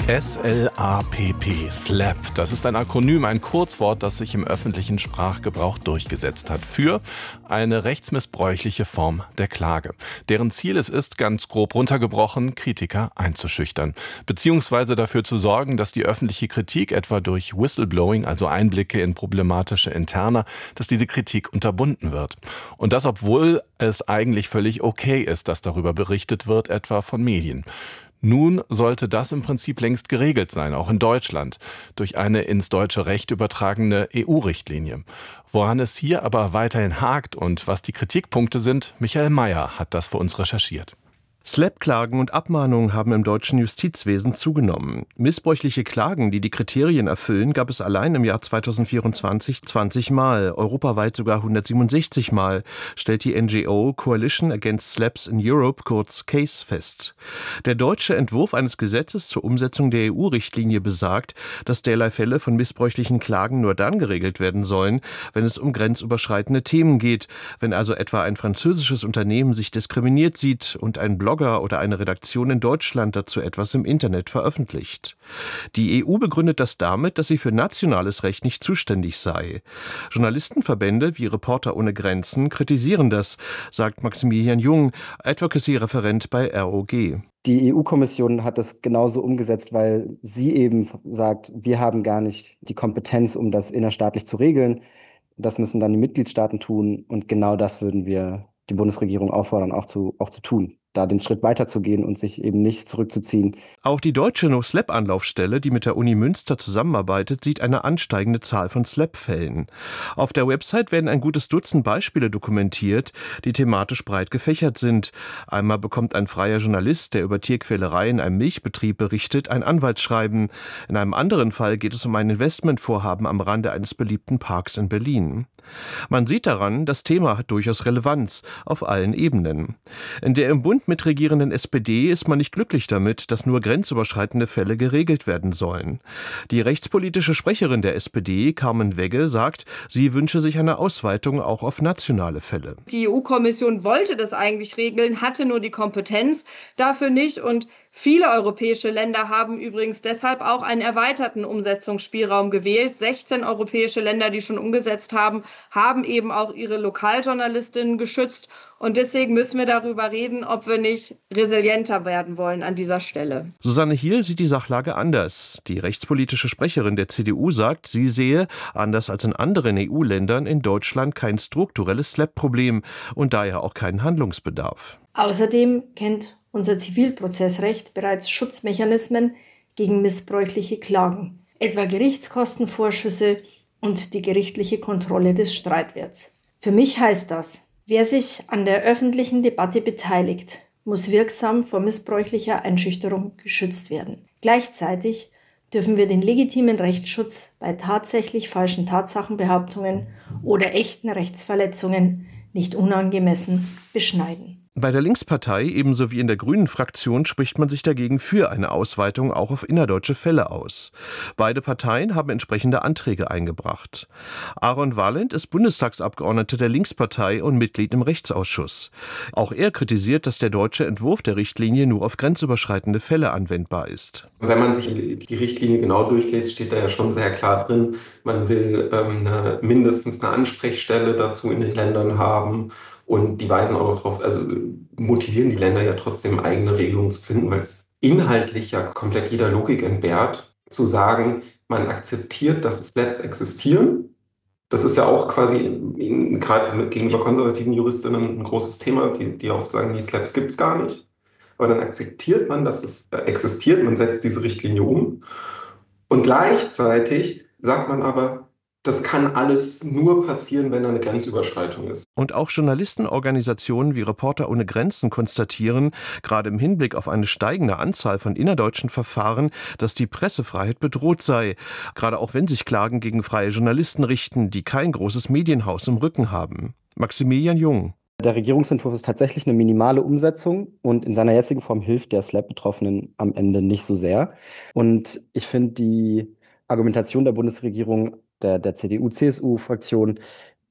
SLAPP, SLAPP, das ist ein Akronym, ein Kurzwort, das sich im öffentlichen Sprachgebrauch durchgesetzt hat für eine rechtsmissbräuchliche Form der Klage. Deren Ziel es ist, ganz grob runtergebrochen, Kritiker einzuschüchtern, beziehungsweise dafür zu sorgen, dass die öffentliche Kritik etwa durch Whistleblowing, also Einblicke in problematische Interna, dass diese Kritik unterbunden wird. Und das, obwohl es eigentlich völlig okay ist, dass darüber berichtet wird, etwa von Medien. Nun sollte das im Prinzip längst geregelt sein, auch in Deutschland, durch eine ins deutsche Recht übertragene EU-Richtlinie. Woran es hier aber weiterhin hakt und was die Kritikpunkte sind, Michael Mayer hat das für uns recherchiert. SLAPP-Klagen und Abmahnungen haben im deutschen Justizwesen zugenommen. Missbräuchliche Klagen, die die Kriterien erfüllen, gab es allein im Jahr 2024 20 Mal, europaweit sogar 167 Mal, stellt die NGO Coalition Against SLAPPs in Europe, kurz CASE, fest. Der deutsche Entwurf eines Gesetzes zur Umsetzung der EU-Richtlinie besagt, dass derlei Fälle von missbräuchlichen Klagen nur dann geregelt werden sollen, wenn es um grenzüberschreitende Themen geht, wenn also etwa ein französisches Unternehmen sich diskriminiert sieht und ein Blogger oder eine Redaktion in Deutschland dazu etwas im Internet veröffentlicht. Die EU begründet das damit, dass sie für nationales Recht nicht zuständig sei. Journalistenverbände wie Reporter ohne Grenzen kritisieren das, sagt Maximilian Jung, Advocacy-Referent bei ROG. Die EU-Kommission hat das genauso umgesetzt, weil sie eben sagt, wir haben gar nicht die Kompetenz, um das innerstaatlich zu regeln. Das müssen dann die Mitgliedstaaten tun und genau das würden wir die Bundesregierung auffordern, auch zu tun, da den Schritt weiterzugehen und sich eben nicht zurückzuziehen. Auch die deutsche No-SLAPP-Anlaufstelle, die mit der Uni Münster zusammenarbeitet, sieht eine ansteigende Zahl von SLAPP-Fällen. Auf der Website werden ein gutes Dutzend Beispiele dokumentiert, die thematisch breit gefächert sind. Einmal bekommt ein freier Journalist, der über Tierquälerei in einem Milchbetrieb berichtet, ein Anwaltsschreiben. In einem anderen Fall geht es um ein Investmentvorhaben am Rande eines beliebten Parks in Berlin. Man sieht daran, das Thema hat durchaus Relevanz auf allen Ebenen. In der im Bund mitregierenden SPD ist man nicht glücklich damit, dass nur grenzüberschreitende Fälle geregelt werden sollen. Die rechtspolitische Sprecherin der SPD, Carmen Wegge, sagt, sie wünsche sich eine Ausweitung auch auf nationale Fälle. Die EU-Kommission wollte das eigentlich regeln, hatte nur die Kompetenz dafür nicht und viele europäische Länder haben übrigens deshalb auch einen erweiterten Umsetzungsspielraum gewählt. 16 europäische Länder, die schon umgesetzt haben, haben eben auch ihre Lokaljournalistinnen geschützt. Und deswegen müssen wir darüber reden, ob wir nicht resilienter werden wollen an dieser Stelle. Susanne Hiel sieht die Sachlage anders. Die rechtspolitische Sprecherin der CDU sagt, sie sehe, anders als in anderen EU-Ländern, in Deutschland kein strukturelles SLAPP-Problem und daher auch keinen Handlungsbedarf. Außerdem kennt unser Zivilprozessrecht bereits Schutzmechanismen gegen missbräuchliche Klagen, etwa Gerichtskostenvorschüsse und die gerichtliche Kontrolle des Streitwerts. Für mich heißt das, wer sich an der öffentlichen Debatte beteiligt, muss wirksam vor missbräuchlicher Einschüchterung geschützt werden. Gleichzeitig dürfen wir den legitimen Rechtsschutz bei tatsächlich falschen Tatsachenbehauptungen oder echten Rechtsverletzungen nicht unangemessen beschneiden. Bei der Linkspartei ebenso wie in der Grünen-Fraktion spricht man sich dagegen für eine Ausweitung auch auf innerdeutsche Fälle aus. Beide Parteien haben entsprechende Anträge eingebracht. Aaron Valent ist Bundestagsabgeordneter der Linkspartei und Mitglied im Rechtsausschuss. Auch er kritisiert, dass der deutsche Entwurf der Richtlinie nur auf grenzüberschreitende Fälle anwendbar ist. Wenn man sich die Richtlinie genau durchliest, steht da ja schon sehr klar drin, man will mindestens eine Ansprechstelle dazu in den Ländern haben. Und die weisen auch noch darauf, also motivieren die Länder ja trotzdem eigene Regelungen zu finden, weil es inhaltlich ja komplett jeder Logik entbehrt, zu sagen, man akzeptiert, dass SLAPPs existieren. Das ist ja auch quasi gerade gegenüber konservativen Juristinnen ein großes Thema, die oft sagen, die SLAPPs gibt es gar nicht. Aber dann akzeptiert man, dass es existiert, man setzt diese Richtlinie um. Und gleichzeitig sagt man aber, das kann alles nur passieren, wenn da eine Grenzüberschreitung ist. Und auch Journalistenorganisationen wie Reporter ohne Grenzen konstatieren, gerade im Hinblick auf eine steigende Anzahl von innerdeutschen Verfahren, dass die Pressefreiheit bedroht sei. Gerade auch wenn sich Klagen gegen freie Journalisten richten, die kein großes Medienhaus im Rücken haben. Maximilian Jung. Der Regierungsentwurf ist tatsächlich eine minimale Umsetzung und in seiner jetzigen Form hilft der SLAPP-Betroffenen am Ende nicht so sehr. Und ich finde die Argumentation der Bundesregierung, der CDU-CSU-Fraktion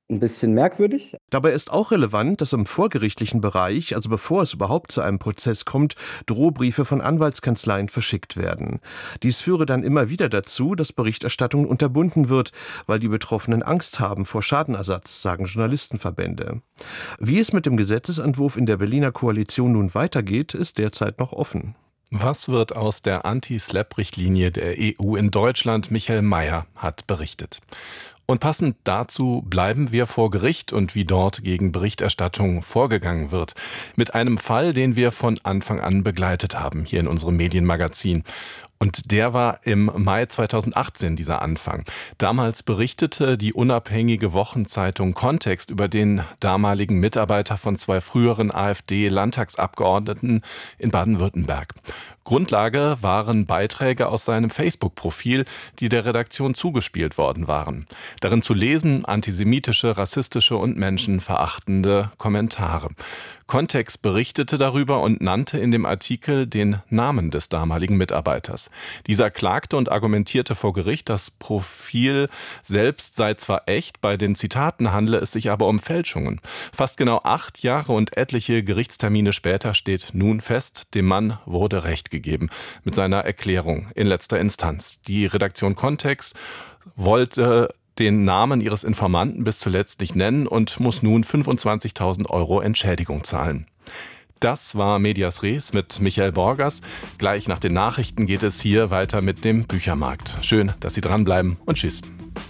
ein bisschen merkwürdig. Dabei ist auch relevant, dass im vorgerichtlichen Bereich, also bevor es überhaupt zu einem Prozess kommt, Drohbriefe von Anwaltskanzleien verschickt werden. Dies führe dann immer wieder dazu, dass Berichterstattung unterbunden wird, weil die Betroffenen Angst haben vor Schadenersatz, sagen Journalistenverbände. Wie es mit dem Gesetzesentwurf in der Berliner Koalition nun weitergeht, ist derzeit noch offen. Was wird aus der Anti-SLAPP-Richtlinie der EU in Deutschland? Michael Mayer hat berichtet. Und passend dazu bleiben wir vor Gericht und wie dort gegen Berichterstattung vorgegangen wird. Mit einem Fall, den wir von Anfang an begleitet haben, hier in unserem Medienmagazin. Und der war im Mai 2018, dieser Anfang. Damals berichtete die unabhängige Wochenzeitung Kontext über den damaligen Mitarbeiter von 2 früheren AfD-Landtagsabgeordneten in Baden-Württemberg. Grundlage waren Beiträge aus seinem Facebook-Profil, die der Redaktion zugespielt worden waren. Darin zu lesen antisemitische, rassistische und menschenverachtende Kommentare. Kontext berichtete darüber und nannte in dem Artikel den Namen des damaligen Mitarbeiters. Dieser klagte und argumentierte vor Gericht, das Profil selbst sei zwar echt, bei den Zitaten handle es sich aber um Fälschungen. Fast genau 8 Jahre und etliche Gerichtstermine später steht nun fest, dem Mann wurde Recht gegeben mit seiner Erklärung in letzter Instanz. Die Redaktion Kontext wollte den Namen ihres Informanten bis zuletzt nicht nennen und muss nun 25.000 € Entschädigung zahlen. Das war Medias Res mit Michael Borgers. Gleich nach den Nachrichten geht es hier weiter mit dem Büchermarkt. Schön, dass Sie dranbleiben und tschüss.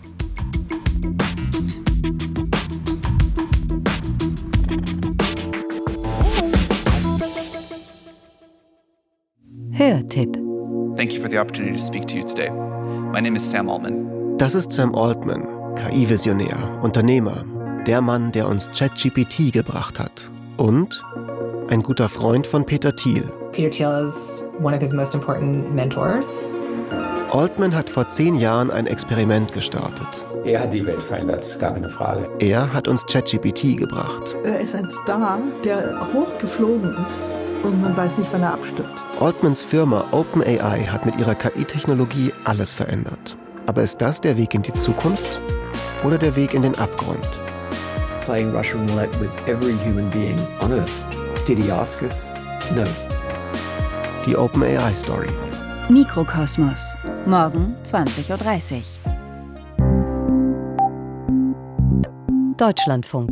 Hörtipp. Thank you for the opportunity to speak to you today. My name is Sam Altman. Das ist Sam Altman, KI-Visionär, Unternehmer, der Mann, der uns ChatGPT gebracht hat. Und ein guter Freund von Peter Thiel. Peter Thiel is one of his most important mentors. Altman hat vor 10 Jahren ein Experiment gestartet. Er hat die Welt verändert, ist gar keine Frage. Er hat uns ChatGPT gebracht. Er ist ein Star, der hochgeflogen ist und man weiß nicht, wann er abstürzt. Altmans Firma OpenAI hat mit ihrer KI-Technologie alles verändert. Aber ist das der Weg in die Zukunft oder der Weg in den Abgrund? Playing Russian roulette with every human being on Earth. Did he ask us? No. Die OpenAI-Story. Mikrokosmos. Morgen 20:30 Uhr. Deutschlandfunk.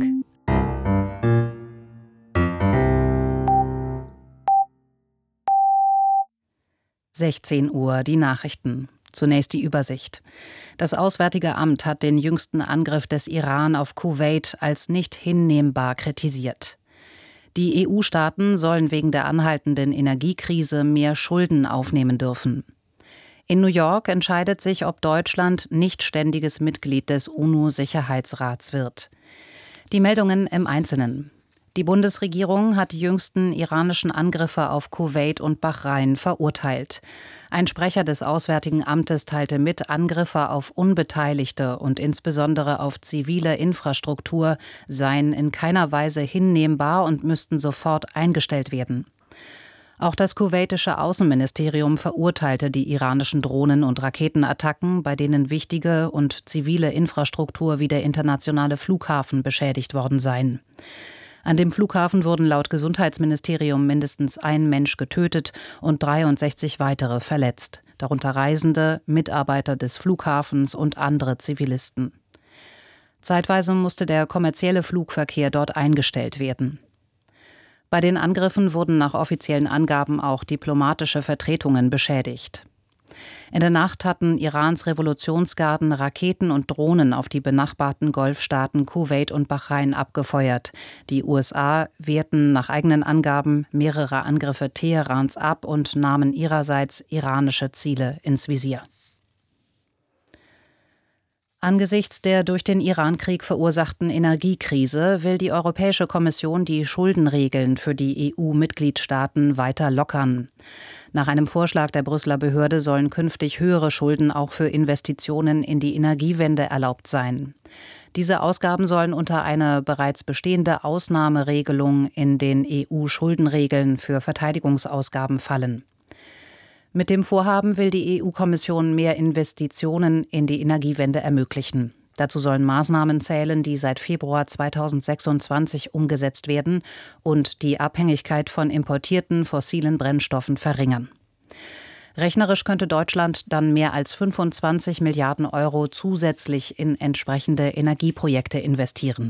(16 Uhr) die Nachrichten. Zunächst die Übersicht. Das Auswärtige Amt hat den jüngsten Angriff des Iran auf Kuwait als nicht hinnehmbar kritisiert. Die EU-Staaten sollen wegen der anhaltenden Energiekrise mehr Schulden aufnehmen dürfen. In New York entscheidet sich, ob Deutschland nicht ständiges Mitglied des UNO-Sicherheitsrats wird. Die Meldungen im Einzelnen. Die Bundesregierung hat die jüngsten iranischen Angriffe auf Kuwait und Bahrain verurteilt. Ein Sprecher des Auswärtigen Amtes teilte mit, Angriffe auf Unbeteiligte und insbesondere auf zivile Infrastruktur seien in keiner Weise hinnehmbar und müssten sofort eingestellt werden. Auch das kuwaitische Außenministerium verurteilte die iranischen Drohnen- und Raketenattacken, bei denen wichtige und zivile Infrastruktur wie der internationale Flughafen beschädigt worden seien. An dem Flughafen wurden laut Gesundheitsministerium mindestens 1 Mensch getötet und 63 weitere verletzt, darunter Reisende, Mitarbeiter des Flughafens und andere Zivilisten. Zeitweise musste der kommerzielle Flugverkehr dort eingestellt werden. Bei den Angriffen wurden nach offiziellen Angaben auch diplomatische Vertretungen beschädigt. In der Nacht hatten Irans Revolutionsgarden Raketen und Drohnen auf die benachbarten Golfstaaten Kuwait und Bahrain abgefeuert. Die USA wehrten nach eigenen Angaben mehrere Angriffe Teherans ab und nahmen ihrerseits iranische Ziele ins Visier. Angesichts der durch den Iran-Krieg verursachten Energiekrise will die Europäische Kommission die Schuldenregeln für die EU-Mitgliedstaaten weiter lockern. Nach einem Vorschlag der Brüsseler Behörde sollen künftig höhere Schulden auch für Investitionen in die Energiewende erlaubt sein. Diese Ausgaben sollen unter eine bereits bestehende Ausnahmeregelung in den EU-Schuldenregeln für Verteidigungsausgaben fallen. Mit dem Vorhaben will die EU-Kommission mehr Investitionen in die Energiewende ermöglichen. Dazu sollen Maßnahmen zählen, die seit Februar 2026 umgesetzt werden und die Abhängigkeit von importierten fossilen Brennstoffen verringern. Rechnerisch könnte Deutschland dann mehr als 25 Milliarden Euro zusätzlich in entsprechende Energieprojekte investieren.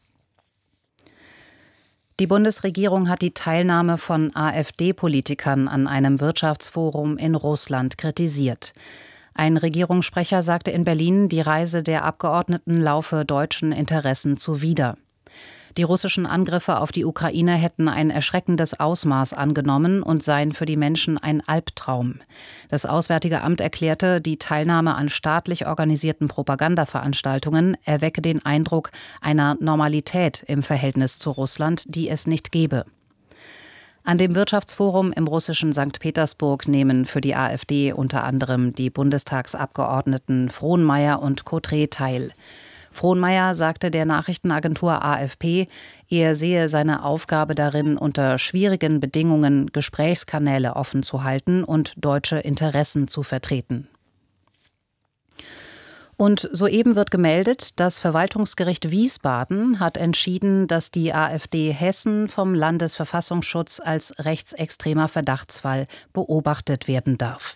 Die Bundesregierung hat die Teilnahme von AfD-Politikern an einem Wirtschaftsforum in Russland kritisiert. Ein Regierungssprecher sagte in Berlin, die Reise der Abgeordneten laufe deutschen Interessen zuwider. Die russischen Angriffe auf die Ukraine hätten ein erschreckendes Ausmaß angenommen und seien für die Menschen ein Albtraum. Das Auswärtige Amt erklärte, die Teilnahme an staatlich organisierten Propagandaveranstaltungen erwecke den Eindruck einer Normalität im Verhältnis zu Russland, die es nicht gebe. An dem Wirtschaftsforum im russischen St. Petersburg nehmen für die AfD unter anderem die Bundestagsabgeordneten Frohnmaier und Cotré teil. Frohnmaier sagte der Nachrichtenagentur AFP, er sehe seine Aufgabe darin, unter schwierigen Bedingungen Gesprächskanäle offen zu halten und deutsche Interessen zu vertreten. Und soeben wird gemeldet, das Verwaltungsgericht Wiesbaden hat entschieden, dass die AfD Hessen vom Landesverfassungsschutz als rechtsextremer Verdachtsfall beobachtet werden darf.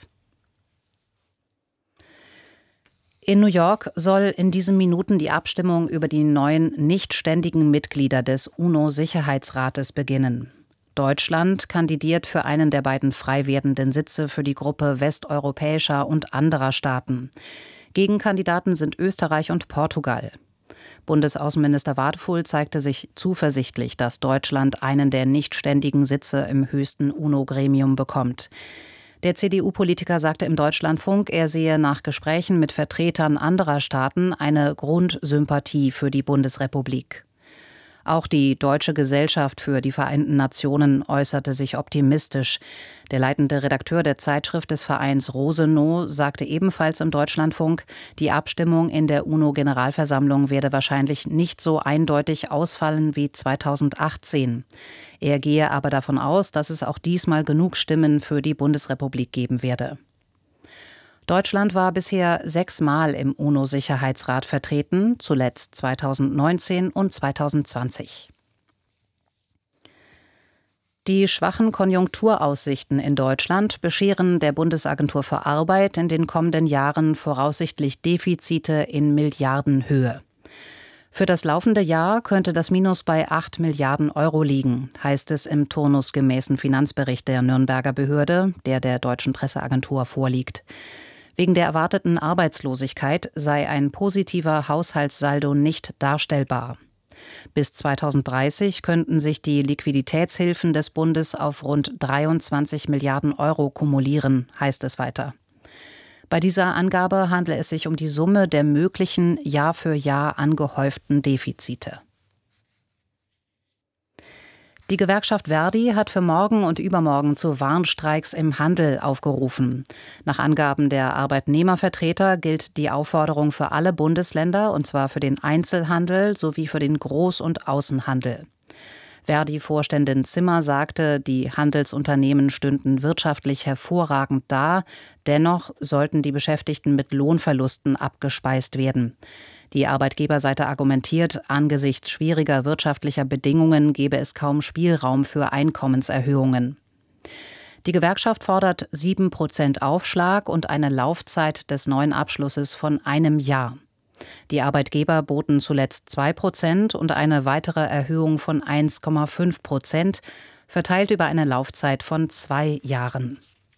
In New York soll in diesen Minuten die Abstimmung über die neuen nicht ständigen Mitglieder des UNO-Sicherheitsrates beginnen. Deutschland kandidiert für einen der beiden frei werdenden Sitze für die Gruppe westeuropäischer und anderer Staaten. Gegenkandidaten sind Österreich und Portugal. Bundesaußenminister Wadefuhl zeigte sich zuversichtlich, dass Deutschland einen der nicht ständigen Sitze im höchsten UNO-Gremium bekommt. Der CDU-Politiker sagte im Deutschlandfunk, er sehe nach Gesprächen mit Vertretern anderer Staaten eine Grundsympathie für die Bundesrepublik. Auch die Deutsche Gesellschaft für die Vereinten Nationen äußerte sich optimistisch. Der leitende Redakteur der Zeitschrift des Vereins Rosenow sagte ebenfalls im Deutschlandfunk, die Abstimmung in der UNO-Generalversammlung werde wahrscheinlich nicht so eindeutig ausfallen wie 2018. Er gehe aber davon aus, dass es auch diesmal genug Stimmen für die Bundesrepublik geben werde. Deutschland war bisher 6 Mal im UNO-Sicherheitsrat vertreten, zuletzt 2019 und 2020. Die schwachen Konjunkturaussichten in Deutschland bescheren der Bundesagentur für Arbeit in den kommenden Jahren voraussichtlich Defizite in Milliardenhöhe. Für das laufende Jahr könnte das Minus bei 8 Milliarden Euro liegen, heißt es im turnusgemäßen Finanzbericht der Nürnberger Behörde, der Deutschen Presseagentur vorliegt. Wegen der erwarteten Arbeitslosigkeit sei ein positiver Haushaltssaldo nicht darstellbar. Bis 2030 könnten sich die Liquiditätshilfen des Bundes auf rund 23 Milliarden Euro kumulieren, heißt es weiter. Bei dieser Angabe handle es sich um die Summe der möglichen Jahr für Jahr angehäuften Defizite. Die Gewerkschaft Verdi hat für morgen und übermorgen zu Warnstreiks im Handel aufgerufen. Nach Angaben der Arbeitnehmervertreter gilt die Aufforderung für alle Bundesländer, und zwar für den Einzelhandel sowie für den Groß- und Außenhandel. Verdi-Vorständin Zimmer sagte, die Handelsunternehmen stünden wirtschaftlich hervorragend da, dennoch sollten die Beschäftigten mit Lohnverlusten abgespeist werden. Die Arbeitgeberseite argumentiert, angesichts schwieriger wirtschaftlicher Bedingungen gebe es kaum Spielraum für Einkommenserhöhungen. Die Gewerkschaft fordert 7% Aufschlag und eine Laufzeit des neuen Abschlusses von 1 Jahr. Die Arbeitgeber boten zuletzt 2% und eine weitere Erhöhung von 1,5%, verteilt über eine Laufzeit von 2 Jahren.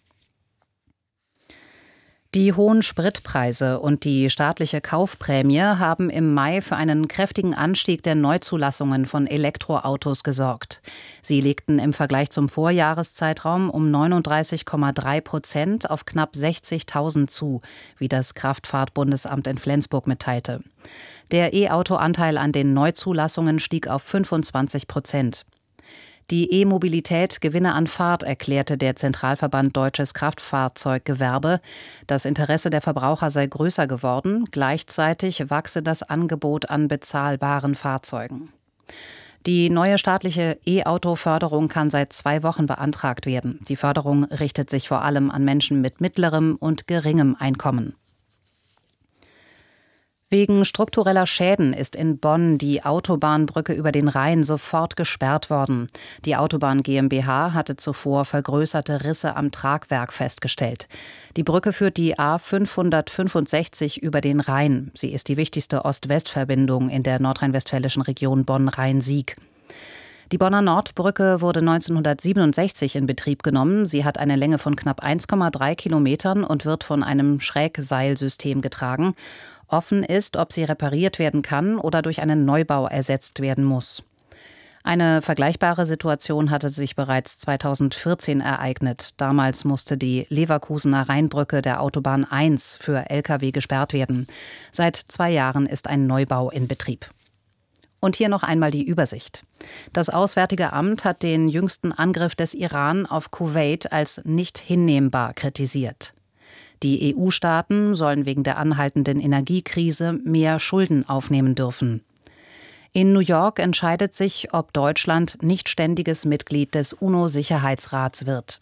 Die hohen Spritpreise und die staatliche Kaufprämie haben im Mai für einen kräftigen Anstieg der Neuzulassungen von Elektroautos gesorgt. Sie legten im Vergleich zum Vorjahreszeitraum um 39,3% auf knapp 60.000 zu, wie das Kraftfahrtbundesamt in Flensburg mitteilte. Der E-Auto-Anteil an den Neuzulassungen stieg auf 25%. Die E-Mobilität gewinne an Fahrt, erklärte der Zentralverband Deutsches Kraftfahrzeuggewerbe. Das Interesse der Verbraucher sei größer geworden, gleichzeitig wachse das Angebot an bezahlbaren Fahrzeugen. Die neue staatliche E-Auto-Förderung kann seit 2 Wochen beantragt werden. Die Förderung richtet sich vor allem an Menschen mit mittlerem und geringem Einkommen. Wegen struktureller Schäden ist in Bonn die Autobahnbrücke über den Rhein sofort gesperrt worden. Die Autobahn GmbH hatte zuvor vergrößerte Risse am Tragwerk festgestellt. Die Brücke führt die A565 über den Rhein. Sie ist die wichtigste Ost-West-Verbindung in der nordrhein-westfälischen Region Bonn-Rhein-Sieg. Die Bonner Nordbrücke wurde 1967 in Betrieb genommen. Sie hat eine Länge von knapp 1,3 Kilometern und wird von einem Schrägseilsystem getragen. Offen ist, ob sie repariert werden kann oder durch einen Neubau ersetzt werden muss. Eine vergleichbare Situation hatte sich bereits 2014 ereignet. Damals musste die Leverkusener Rheinbrücke der Autobahn 1 für Lkw gesperrt werden. Seit 2 Jahren ist ein Neubau in Betrieb. Und hier noch einmal die Übersicht. Das Auswärtige Amt hat den jüngsten Angriff des Iran auf Kuwait als nicht hinnehmbar kritisiert. Die EU-Staaten sollen wegen der anhaltenden Energiekrise mehr Schulden aufnehmen dürfen. In New York entscheidet sich, ob Deutschland nicht ständiges Mitglied des UNO-Sicherheitsrats wird.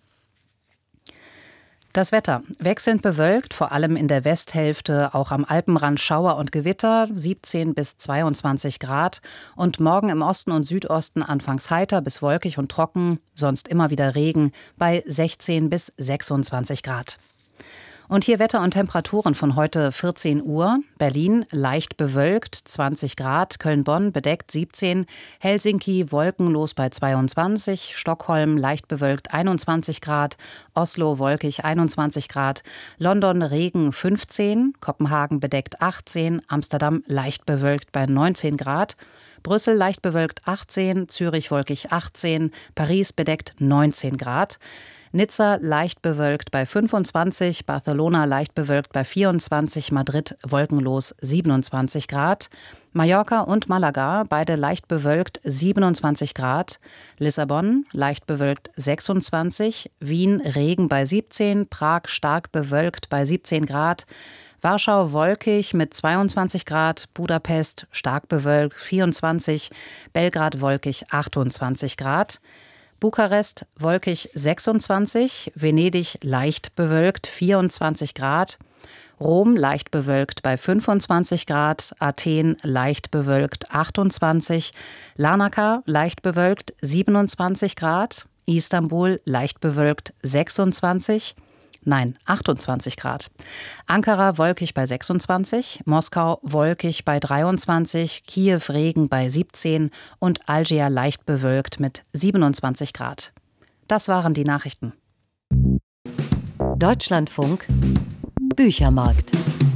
Das Wetter: wechselnd bewölkt, vor allem in der Westhälfte, auch am Alpenrand Schauer und Gewitter, 17 bis 22 Grad. Und morgen im Osten und Südosten anfangs heiter bis wolkig und trocken, sonst immer wieder Regen bei 16 bis 26 Grad. Und hier Wetter und Temperaturen von heute 14 Uhr. Berlin leicht bewölkt, 20 Grad. Köln-Bonn bedeckt, 17. Helsinki wolkenlos bei 22. Stockholm leicht bewölkt, 21 Grad. Oslo wolkig, 21 Grad. London Regen, 15. Kopenhagen bedeckt, 18. Amsterdam leicht bewölkt bei 19 Grad. Brüssel leicht bewölkt, 18. Zürich wolkig, 18. Paris bedeckt, 19 Grad. Nizza leicht bewölkt bei 25, Barcelona leicht bewölkt bei 24, Madrid wolkenlos 27 Grad, Mallorca und Malaga beide leicht bewölkt 27 Grad, Lissabon leicht bewölkt 26, Wien Regen bei 17, Prag stark bewölkt bei 17 Grad, Warschau wolkig mit 22 Grad, Budapest stark bewölkt 24, Belgrad wolkig 28 Grad, Bukarest wolkig 26, Venedig leicht bewölkt 24 Grad, Rom leicht bewölkt bei 25 Grad, Athen leicht bewölkt 28, Larnaca leicht bewölkt 27 Grad, Istanbul leicht bewölkt 28 Grad. Ankara wolkig bei 26, Moskau wolkig bei 23, Kiew Regen bei 17 und Algier leicht bewölkt mit 27 Grad. Das waren die Nachrichten. Deutschlandfunk Büchermarkt.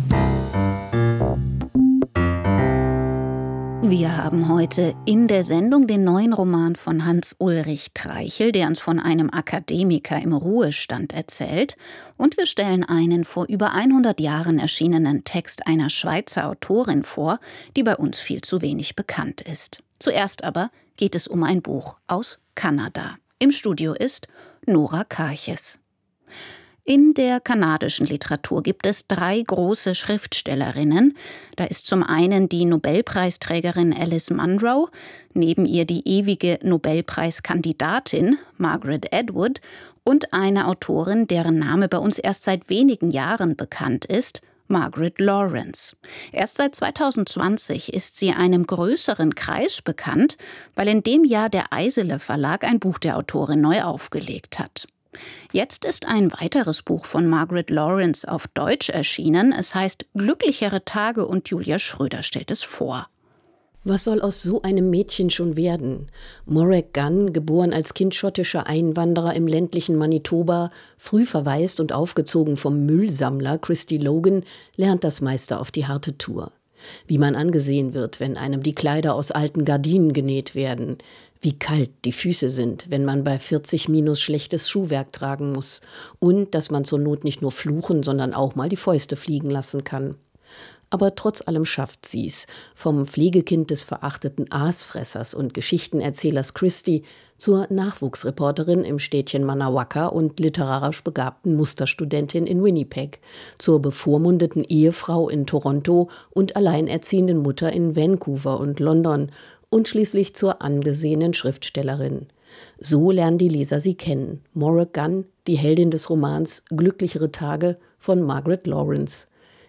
Wir haben heute in der Sendung den neuen Roman von Hans-Ulrich Treichel, der uns von einem Akademiker im Ruhestand erzählt. Und wir stellen einen vor über 100 Jahren erschienenen Text einer Schweizer Autorin vor, die bei uns viel zu wenig bekannt ist. Zuerst aber geht es um ein Buch aus Kanada. Im Studio ist Nora Karches. In der kanadischen Literatur gibt es 3 große Schriftstellerinnen. Da ist zum einen die Nobelpreisträgerin Alice Munro, neben ihr die ewige Nobelpreiskandidatin Margaret Atwood und eine Autorin, deren Name bei uns erst seit wenigen Jahren bekannt ist, Margaret Laurence. Erst seit 2020 ist sie einem größeren Kreis bekannt, weil in dem Jahr der Eisele Verlag ein Buch der Autorin neu aufgelegt hat. Jetzt ist ein weiteres Buch von Margaret Laurence auf Deutsch erschienen. Es heißt Glücklichere Tage und Julia Schröder stellt es vor. Was soll aus so einem Mädchen schon werden? Morag Gunn, geboren als Kind schottischer Einwanderer im ländlichen Manitoba, früh verwaist und aufgezogen vom Müllsammler Christy Logan, lernt das meiste auf die harte Tour. Wie man angesehen wird, wenn einem die Kleider aus alten Gardinen genäht werden. Wie kalt die Füße sind, wenn man bei 40 minus schlechtes Schuhwerk tragen muss. Und dass man zur Not nicht nur fluchen, sondern auch mal die Fäuste fliegen lassen kann. Aber trotz allem schafft sie's, vom Pflegekind des verachteten Aasfressers und Geschichtenerzählers Christy zur Nachwuchsreporterin im Städtchen Manawaka und literarisch begabten Musterstudentin in Winnipeg, zur bevormundeten Ehefrau in Toronto und alleinerziehenden Mutter in Vancouver und London und schließlich zur angesehenen Schriftstellerin. So lernen die Leser sie kennen. Morag Gunn, die Heldin des Romans Glücklichere Tage von Margaret Laurence.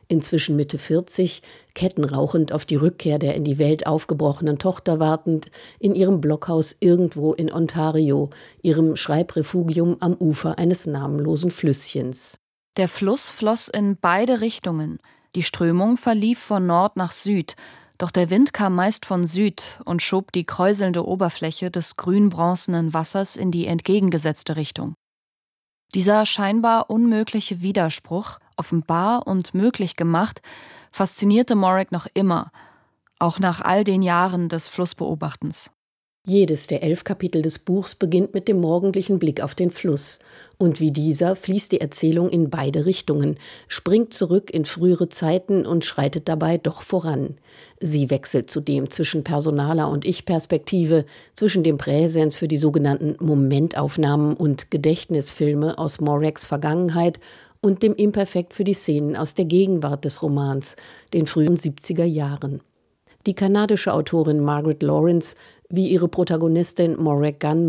inzwischen Mitte 40, kettenrauchend auf die Rückkehr der in die Welt aufgebrochenen Tochter wartend, in ihrem Blockhaus irgendwo in Ontario, ihrem Schreibrefugium am Ufer eines namenlosen Flüsschens. Der Fluss floss in beide Richtungen. Die Strömung verlief von Nord nach Süd, doch der Wind kam meist von Süd und schob die kräuselnde Oberfläche des grün-bronzenen Wassers in die entgegengesetzte Richtung. Dieser scheinbar unmögliche Widerspruch, offenbar und möglich gemacht, faszinierte Morag noch immer, auch nach all den Jahren des Flussbeobachtens. Jedes der 11 Kapitel des Buchs beginnt mit dem morgendlichen Blick auf den Fluss. Und wie dieser fließt die Erzählung in beide Richtungen, springt zurück in frühere Zeiten und schreitet dabei doch voran. Sie wechselt zudem zwischen personaler und Ich-Perspektive, zwischen dem Präsens für die sogenannten Momentaufnahmen und Gedächtnisfilme aus Morags Vergangenheit und dem Imperfekt für die Szenen aus der Gegenwart des Romans, den frühen 70er Jahren. Die kanadische Autorin Margaret Laurence, wie ihre Protagonistin Morag Gunn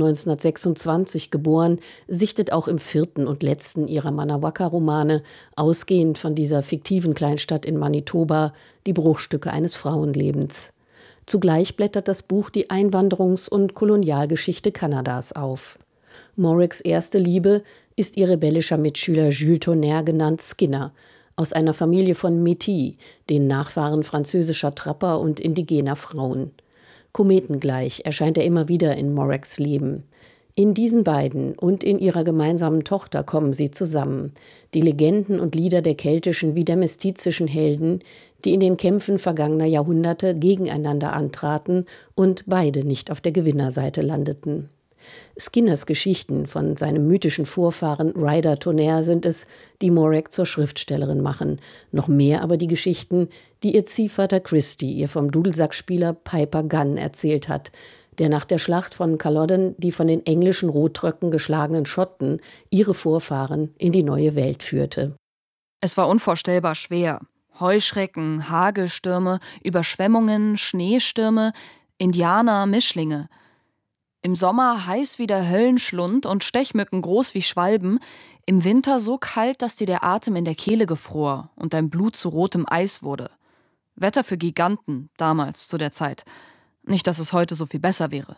1926 geboren, sichtet auch im 4. und letzten ihrer Manawaka-Romane, ausgehend von dieser fiktiven Kleinstadt in Manitoba, die Bruchstücke eines Frauenlebens. Zugleich blättert das Buch die Einwanderungs- und Kolonialgeschichte Kanadas auf. Morags erste Liebe ist ihr rebellischer Mitschüler Jules Tonnerre, genannt Skinner, aus einer Familie von Métis, den Nachfahren französischer Trapper und indigener Frauen. Kometengleich erscheint er immer wieder in Morags Leben. In diesen beiden und in ihrer gemeinsamen Tochter kommen sie zusammen, die Legenden und Lieder der keltischen wie der mestizischen Helden, die in den Kämpfen vergangener Jahrhunderte gegeneinander antraten und beide nicht auf der Gewinnerseite landeten. Skinners Geschichten von seinem mythischen Vorfahren Ryder Tonnerre sind es, die Morag zur Schriftstellerin machen, noch mehr aber die Geschichten, die ihr Ziehvater Christy ihr vom Dudelsackspieler Piper Gunn erzählt hat, der nach der Schlacht von Culloden die von den englischen Rotröcken geschlagenen Schotten, ihre Vorfahren, in die neue Welt führte. Es war unvorstellbar schwer. Heuschrecken, Hagelstürme, Überschwemmungen, Schneestürme, Indianer, Mischlinge. Im Sommer heiß wie der Höllenschlund und Stechmücken groß wie Schwalben, im Winter so kalt, dass dir der Atem in der Kehle gefror und dein Blut zu rotem Eis wurde. Wetter für Giganten, damals zu der Zeit. Nicht, dass es heute so viel besser wäre.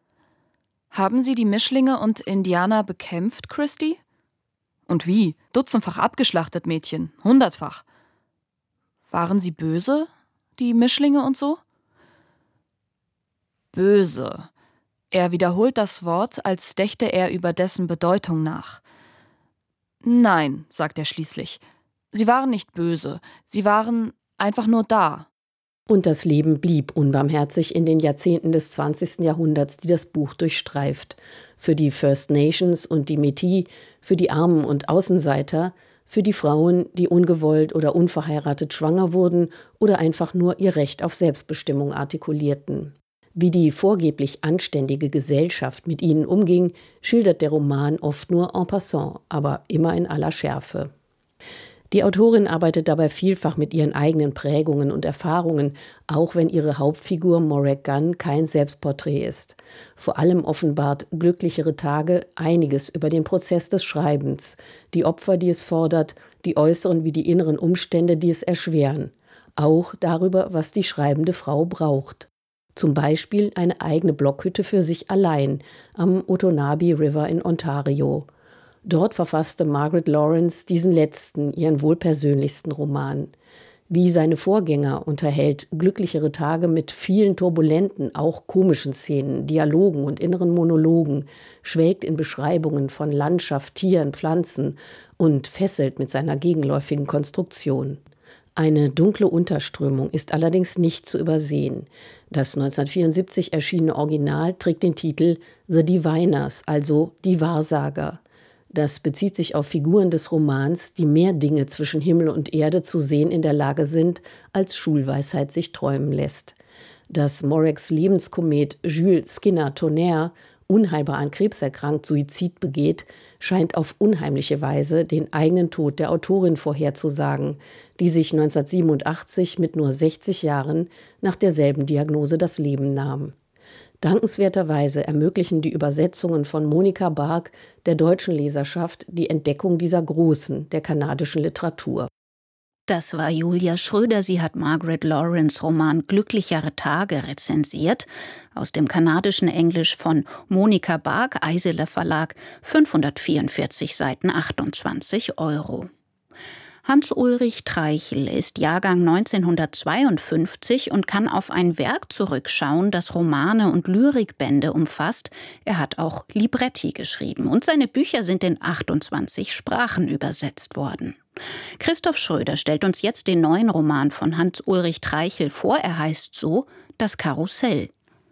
Haben Sie die Mischlinge und Indianer bekämpft, Christy? Und wie? Dutzendfach abgeschlachtet, Mädchen, 100-fach. Waren sie böse, die Mischlinge und so? Böse. Er wiederholt das Wort, als dächte er über dessen Bedeutung nach. Nein, sagt er schließlich. Sie waren nicht böse. Sie waren einfach nur da. Und das Leben blieb unbarmherzig in den Jahrzehnten des 20. Jahrhunderts, die das Buch durchstreift. Für die First Nations und die Métis, für die Armen und Außenseiter, für die Frauen, die ungewollt oder unverheiratet schwanger wurden oder einfach nur ihr Recht auf Selbstbestimmung artikulierten. Wie die vorgeblich anständige Gesellschaft mit ihnen umging, schildert der Roman oft nur en passant, aber immer in aller Schärfe. Die Autorin arbeitet dabei vielfach mit ihren eigenen Prägungen und Erfahrungen, auch wenn ihre Hauptfigur Morag Gunn kein Selbstporträt ist. Vor allem offenbart Glücklichere Tage einiges über den Prozess des Schreibens, die Opfer, die es fordert, die äußeren wie die inneren Umstände, die es erschweren. Auch darüber, was die schreibende Frau braucht. Zum Beispiel eine eigene Blockhütte für sich allein am Otonabee River in Ontario. Dort verfasste Margaret Laurence diesen letzten, ihren wohl persönlichsten Roman. Wie seine Vorgänger unterhält Glücklichere Tage mit vielen turbulenten, auch komischen Szenen, Dialogen und inneren Monologen, schwelgt in Beschreibungen von Landschaft, Tieren, Pflanzen und fesselt mit seiner gegenläufigen Konstruktion. Eine dunkle Unterströmung ist allerdings nicht zu übersehen. Das 1974 erschienene Original trägt den Titel The Diviners, also die Wahrsager. Das bezieht sich auf Figuren des Romans, die mehr Dinge zwischen Himmel und Erde zu sehen in der Lage sind, als Schulweisheit sich träumen lässt. Dass Morags Lebenskomet Jules Skinner Tonnerre, unheilbar an Krebs erkrankt, Suizid begeht, scheint auf unheimliche Weise den eigenen Tod der Autorin vorherzusagen, die sich 1987 mit nur 60 Jahren nach derselben Diagnose das Leben nahm. Dankenswerterweise ermöglichen die Übersetzungen von Monika Bark der deutschen Leserschaft die Entdeckung dieser Großen der kanadischen Literatur. Das war Julia Schröder. Sie hat Margaret Laurence Roman Glücklichere Tage rezensiert. Aus dem kanadischen Englisch von Monika Bark, Eisele Verlag, 544 Seiten, 28 €. Hans-Ulrich Treichel ist Jahrgang 1952 und kann auf ein Werk zurückschauen, das Romane und Lyrikbände umfasst. Er hat auch Libretti geschrieben und seine Bücher sind in 28 Sprachen übersetzt worden. Christoph Schröder stellt uns jetzt den neuen Roman von Hans-Ulrich Treichel vor. Er heißt so: Das Karussell.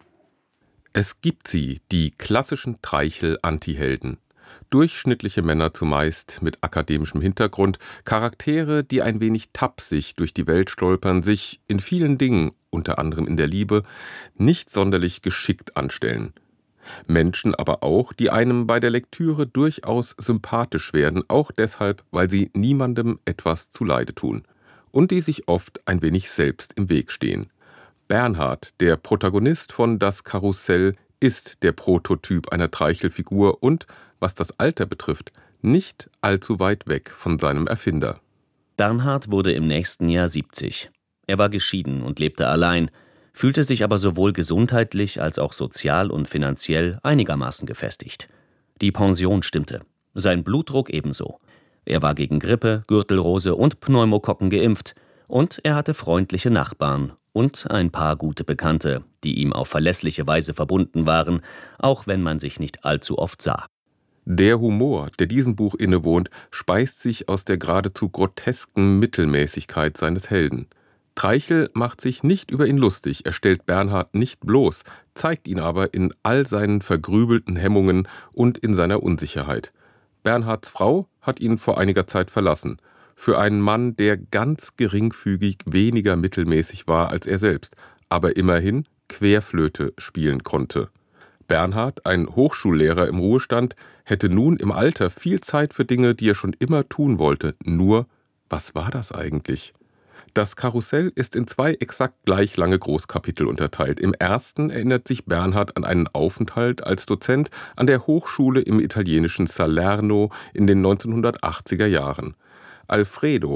Es gibt sie, die klassischen Treichel-Antihelden. Durchschnittliche Männer zumeist mit akademischem Hintergrund, Charaktere, die ein wenig tapsig durch die Welt stolpern, sich in vielen Dingen, unter anderem in der Liebe, nicht sonderlich geschickt anstellen. Menschen aber auch, die einem bei der Lektüre durchaus sympathisch werden, auch deshalb, weil sie niemandem etwas zuleide tun und die sich oft ein wenig selbst im Weg stehen. Bernhard, der Protagonist von Das Karussell, ist der Prototyp einer Treichel-Figur und, was das Alter betrifft, nicht allzu weit weg von seinem Erfinder. Bernhard wurde im nächsten Jahr 70. Er war geschieden und lebte allein, fühlte sich aber sowohl gesundheitlich als auch sozial und finanziell einigermaßen gefestigt. Die Pension stimmte, sein Blutdruck ebenso. Er war gegen Grippe, Gürtelrose und Pneumokokken geimpft und er hatte freundliche Nachbarn und ein paar gute Bekannte, die ihm auf verlässliche Weise verbunden waren, auch wenn man sich nicht allzu oft sah. Der Humor, der diesem Buch innewohnt, speist sich aus der geradezu grotesken Mittelmäßigkeit seines Helden. Treichel macht sich nicht über ihn lustig, er stellt Bernhard nicht bloß, zeigt ihn aber in all seinen vergrübelten Hemmungen und in seiner Unsicherheit. Bernhards Frau hat ihn vor einiger Zeit verlassen. Für einen Mann, der ganz geringfügig weniger mittelmäßig war als er selbst, aber immerhin Querflöte spielen konnte. Bernhard, ein Hochschullehrer im Ruhestand, hätte nun im Alter viel Zeit für Dinge, die er schon immer tun wollte. Nur, was war das eigentlich? Das Karussell ist in 2 exakt gleich lange Großkapitel unterteilt. Im ersten erinnert sich Bernhard an einen Aufenthalt als Dozent an der Hochschule im italienischen Salerno in den 1980er Jahren. Alfredo,